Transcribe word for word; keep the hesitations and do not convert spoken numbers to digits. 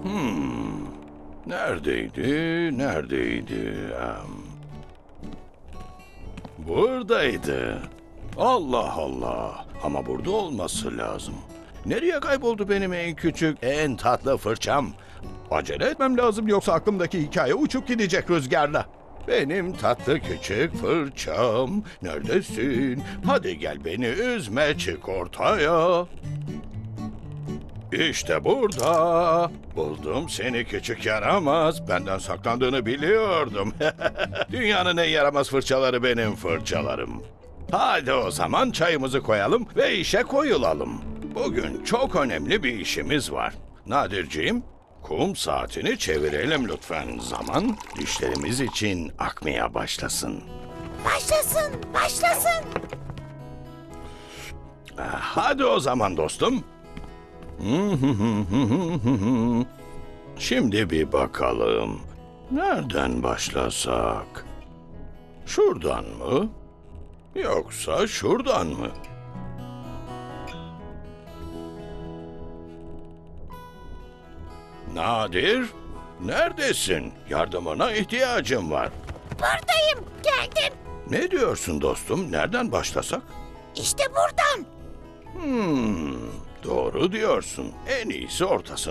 Hmm. Neredeydi? Neredeydi? Em, Buradaydı. Allah Allah. Ama burada olması lazım. Nereye kayboldu benim en küçük, en tatlı fırçam? Acele etmem lazım yoksa aklımdaki hikaye uçup gidecek rüzgarla. Benim tatlı küçük fırçam, neredesin? Hadi gel beni üzme, çık ortaya. İşte burada. Buldum seni küçük yaramaz. Benden saklandığını biliyordum. Dünyanın en yaramaz fırçaları benim fırçalarım. Hadi o zaman çayımızı koyalım ve işe koyulalım. Bugün çok önemli bir işimiz var. Nadirciğim, kum saatini çevirelim lütfen. Zaman işlerimiz için akmaya başlasın. Başlasın, başlasın. Hadi o zaman dostum. Şimdi bir bakalım. Nereden başlasak? Şuradan mı? Yoksa şuradan mı? Nadir, neredesin? Yardımına ihtiyacım var. Buradayım, geldim. Ne diyorsun dostum? Nereden başlasak? İşte buradan. Hmm, doğru diyorsun. En iyisi ortasından